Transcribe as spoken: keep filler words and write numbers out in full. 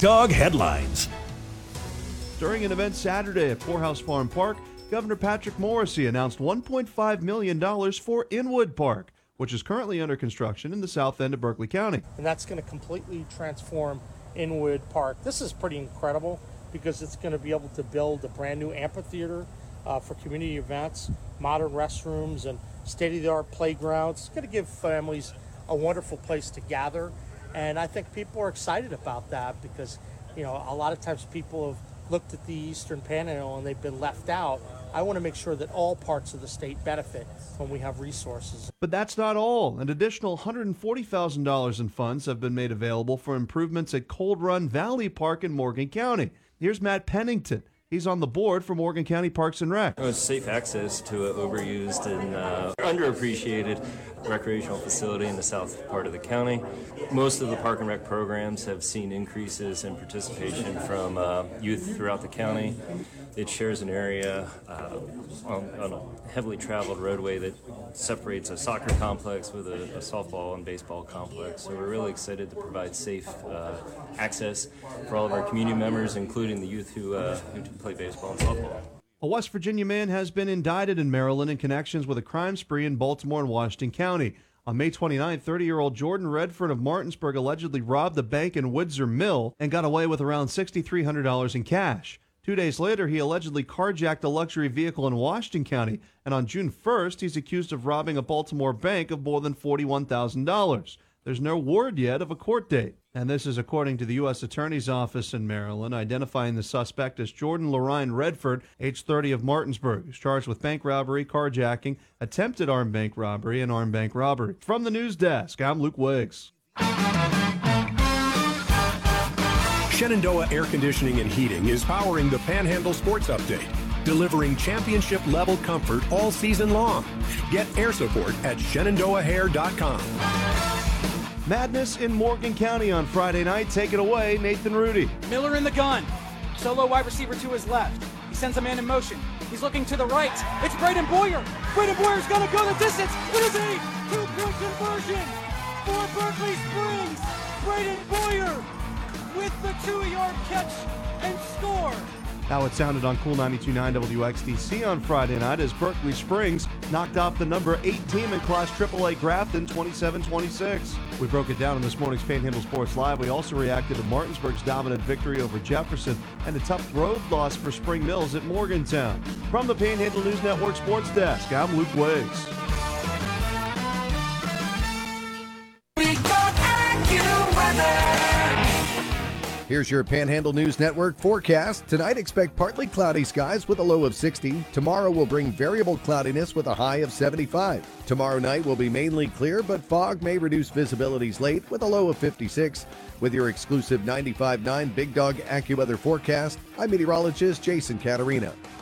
Dog headlines. During an event Saturday at Poorhouse Farm Park, Governor Patrick Morrisey announced one point five million dollars for Inwood Park, which is currently under construction in the south end of Berkeley County. And that's going to completely transform Inwood Park. This is pretty incredible because it's going to be able to build a brand new amphitheater uh, for community events, modern restrooms, and state-of-the-art playgrounds. It's going to give families a wonderful place to gather. And I think people are excited about that because, you know, a lot of times people have looked at the Eastern Panhandle and they've been left out. I want to make sure that all parts of the state benefit when we have resources. But that's not all. An additional one hundred forty thousand dollars in funds have been made available for improvements at Cold Run Valley Park in Morgan County. Here's Matt Pennington. He's on the board for Morgan County Parks and Rec. It was safe access to an overused and uh, underappreciated recreational facility in the south part of the county. Most of the Park and Rec programs have seen increases in participation from uh, youth throughout the county. It shares an area uh, on, on a heavily traveled roadway that separates a soccer complex with a, a softball and baseball complex. So we're really excited to provide safe uh, access for all of our community members, including the youth who, uh, who play baseball and softball. A West Virginia man has been indicted in Maryland in connections with a crime spree in Baltimore and Washington County. On May twenty-ninth, thirty-year-old Jordan Redford of Martinsburg allegedly robbed a bank in Windsor Mill and got away with around six thousand three hundred dollars in cash. Two days later, he allegedly carjacked a luxury vehicle in Washington County, and on June first, he's accused of robbing a Baltimore bank of more than forty-one thousand dollars. There's no word yet of a court date. And this is according to the U S Attorney's Office in Maryland, identifying the suspect as Jordan Lorine Redford, age thirty, of Martinsburg, who's charged with bank robbery, carjacking, attempted armed bank robbery, and armed bank robbery. From the news desk, I'm Luke Wiggs. Shenandoah Air Conditioning and Heating is powering the Panhandle Sports Update, delivering championship-level comfort all season long. Get air support at shenandoah hair dot com. Madness in Morgan County on Friday night. Take it away, Nathan Rudy. Miller in the gun. Solo wide receiver to his left. He sends a man in motion. He's looking to the right. It's Braden Boyer. Braden Boyer's going to go the distance. It is a two-point conversion for Berkeley Springs. Braden Boyer with the two-yard catch and score. How it sounded on Cool ninety-two point nine W X D C on Friday night as Berkeley Springs knocked off the number eight team in Class triple A Grafton twenty-seven twenty-six. We broke it down in this morning's Panhandle Sports Live. We also reacted to Martinsburg's dominant victory over Jefferson and a tough road loss for Spring Mills at Morgantown. From the Panhandle News Network Sports Desk, I'm Luke Wiggs. Here's your Panhandle News Network forecast. Tonight, expect partly cloudy skies with a low of sixty. Tomorrow will bring variable cloudiness with a high of seventy-five. Tomorrow night will be mainly clear, but fog may reduce visibilities late with a low of fifty-six. With your exclusive ninety-five point nine Big Dog AccuWeather forecast, I'm meteorologist Jason Caterina.